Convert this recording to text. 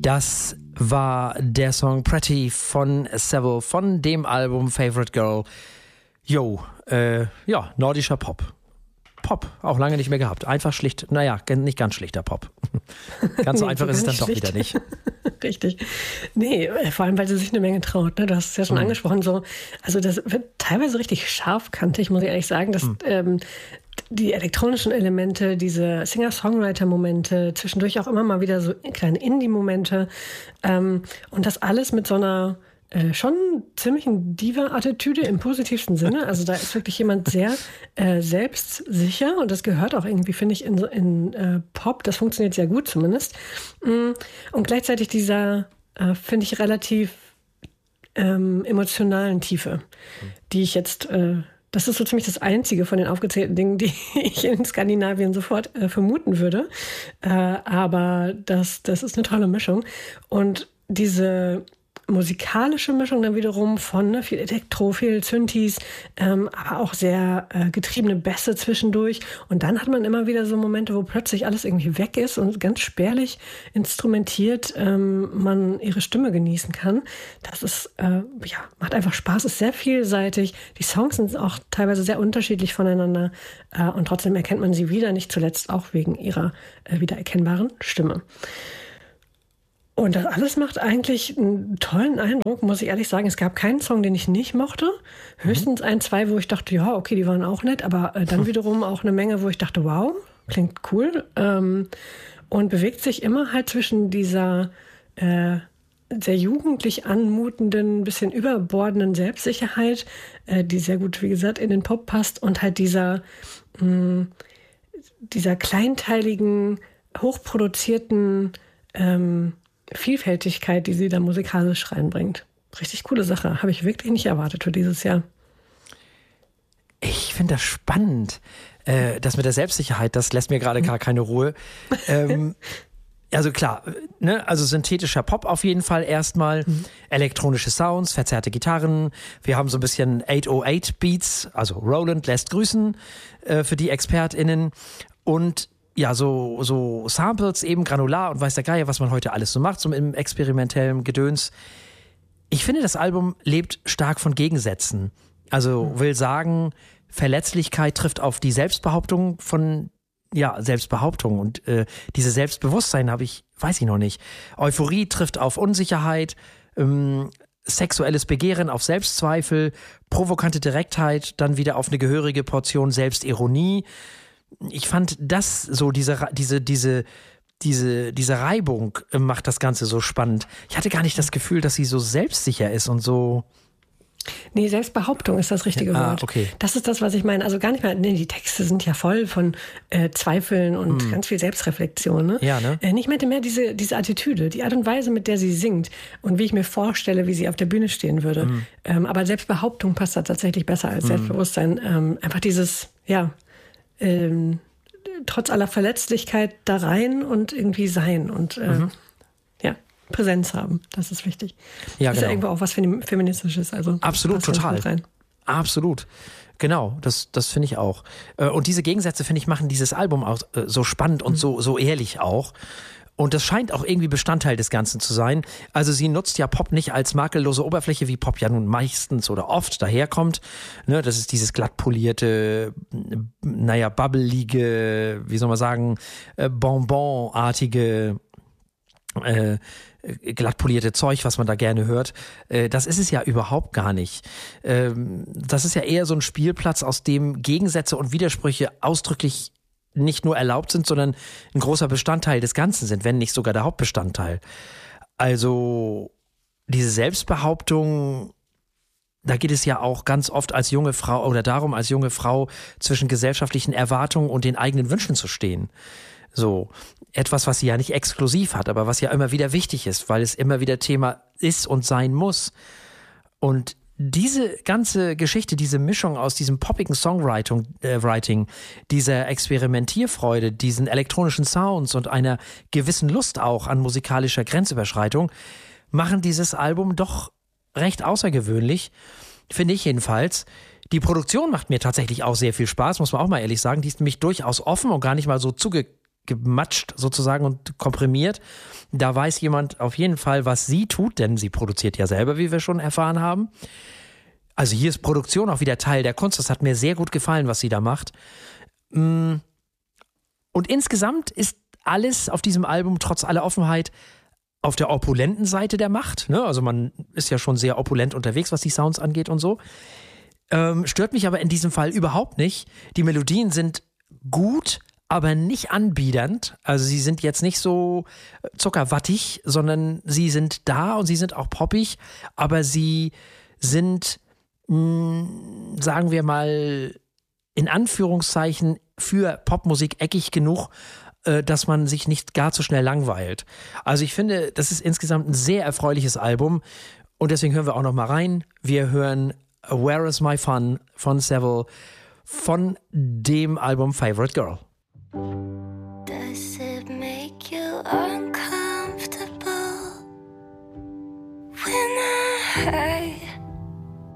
Das war der Song Pretty von Seville von dem Album Favorite Girl. Nordischer Pop. Pop, auch lange nicht mehr gehabt. Einfach schlicht, nicht ganz schlichter Pop. Ganz so einfach ist es dann doch wieder nicht. Richtig. Nee, vor allem, weil sie sich eine Menge traut. Ne? Du hast es ja schon angesprochen. So. Also das wird teilweise richtig scharfkantig, muss ich ehrlich sagen. Dass, die elektronischen Elemente, diese Singer-Songwriter-Momente, zwischendurch auch immer mal wieder so kleine Indie-Momente. Und das alles mit so einer schon ziemlichen Diva-Attitüde im positivsten Sinne. Also da ist wirklich jemand sehr selbstsicher und das gehört auch irgendwie, finde ich, in Pop. Das funktioniert sehr gut zumindest. Und gleichzeitig dieser, finde ich, relativ emotionalen Tiefe, die ich jetzt... Das ist so ziemlich das Einzige von den aufgezählten Dingen, die ich in Skandinavien sofort vermuten würde. Aber das ist eine tolle Mischung. Und diese musikalische Mischung dann wiederum von viel Elektro, viel Synthes, aber auch sehr getriebene Bässe zwischendurch. Und dann hat man immer wieder so Momente, wo plötzlich alles irgendwie weg ist und ganz spärlich instrumentiert man ihre Stimme genießen kann. Das ist, macht einfach Spaß, ist sehr vielseitig. Die Songs sind auch teilweise sehr unterschiedlich voneinander und trotzdem erkennt man sie wieder, nicht zuletzt auch wegen ihrer wiedererkennbaren Stimme. Und das alles macht eigentlich einen tollen Eindruck, muss ich ehrlich sagen. Es gab keinen Song, den ich nicht mochte. Höchstens 1, 2, wo ich dachte, ja, okay, die waren auch nett. Aber dann wiederum auch eine Menge, wo ich dachte, wow, klingt cool. Und bewegt sich immer halt zwischen dieser sehr jugendlich anmutenden, bisschen überbordenden Selbstsicherheit, die sehr gut, wie gesagt, in den Pop passt. Und halt dieser kleinteiligen, hochproduzierten Vielfältigkeit, die sie da musikalisch reinbringt. Richtig coole Sache. Habe ich wirklich nicht erwartet für dieses Jahr. Ich finde das spannend. Das mit der Selbstsicherheit, das lässt mir gerade gar keine Ruhe. Also klar, ne? Also synthetischer Pop auf jeden Fall erstmal. Elektronische Sounds, verzerrte Gitarren. Wir haben so ein bisschen 808 Beats. Also Roland lässt grüßen für die ExpertInnen. Und ja, so Samples, eben granular und weiß der Geier, was man heute alles so macht, so im experimentellen Gedöns. Ich finde, das Album lebt stark von Gegensätzen. Also will sagen, Verletzlichkeit trifft auf die Selbstbehauptung von, Selbstbehauptung und diese Selbstbewusstsein weiß ich noch nicht. Euphorie trifft auf Unsicherheit, sexuelles Begehren auf Selbstzweifel, provokante Direktheit, dann wieder auf eine gehörige Portion Selbstironie. Ich fand das so, diese Reibung macht das Ganze so spannend. Ich hatte gar nicht das Gefühl, dass sie so selbstsicher ist und so. Nee, Selbstbehauptung ist das richtige Wort. Okay. Das ist das, was ich meine. Also gar nicht mal, die Texte sind ja voll von Zweifeln und ganz viel Selbstreflexion. Ne? Ja, ne? Ich meinte mehr diese Attitüde, die Art und Weise, mit der sie singt und wie ich mir vorstelle, wie sie auf der Bühne stehen würde. Aber Selbstbehauptung passt da tatsächlich besser als Selbstbewusstsein. Einfach dieses, trotz aller Verletzlichkeit da rein und irgendwie sein und Präsenz haben. Das ist wichtig. Ja, das ist ja irgendwo auch was Feministisches. Also absolut, total. Absolut. Genau, das finde ich auch. Und diese Gegensätze, finde ich, machen dieses Album auch so spannend und so ehrlich auch. Und das scheint auch irgendwie Bestandteil des Ganzen zu sein. Also sie nutzt ja Pop nicht als makellose Oberfläche, wie Pop ja nun meistens oder oft daherkommt. Ne, das ist dieses glattpolierte, bubbelige, wie soll man sagen, bonbonartige, glattpolierte Zeug, was man da gerne hört. Das ist es ja überhaupt gar nicht. Das ist ja eher so ein Spielplatz, aus dem Gegensätze und Widersprüche ausdrücklich nicht nur erlaubt sind, sondern ein großer Bestandteil des Ganzen sind, wenn nicht sogar der Hauptbestandteil. Also diese Selbstbehauptung, da geht es ja auch ganz oft als junge Frau oder darum, als junge Frau zwischen gesellschaftlichen Erwartungen und den eigenen Wünschen zu stehen. So, etwas, was sie ja nicht exklusiv hat, aber was ja immer wieder wichtig ist, weil es immer wieder Thema ist und sein muss. Und diese ganze Geschichte, diese Mischung aus diesem poppigen Songwriting, dieser Experimentierfreude, diesen elektronischen Sounds und einer gewissen Lust auch an musikalischer Grenzüberschreitung, machen dieses Album doch recht außergewöhnlich, finde ich jedenfalls. Die Produktion macht mir tatsächlich auch sehr viel Spaß, muss man auch mal ehrlich sagen. Die ist nämlich durchaus offen und gar nicht mal so gematscht sozusagen und komprimiert. Da weiß jemand auf jeden Fall, was sie tut, denn sie produziert ja selber, wie wir schon erfahren haben. Also hier ist Produktion auch wieder Teil der Kunst. Das hat mir sehr gut gefallen, was sie da macht. Und insgesamt ist alles auf diesem Album trotz aller Offenheit auf der opulenten Seite der Macht. Ne? Also man ist ja schon sehr opulent unterwegs, was die Sounds angeht und so. Stört mich aber in diesem Fall überhaupt nicht. Die Melodien sind gut, aber nicht anbiedernd. Also sie sind jetzt nicht so zuckerwattig, sondern sie sind da und sie sind auch poppig, aber sie sind, sagen wir mal, in Anführungszeichen für Popmusik eckig genug, dass man sich nicht gar zu schnell langweilt. Also ich finde, das ist insgesamt ein sehr erfreuliches Album und deswegen hören wir auch noch mal rein. Wir hören Where Is My Fun von Seville von dem Album Favorite Girl. Does it make you uncomfortable when I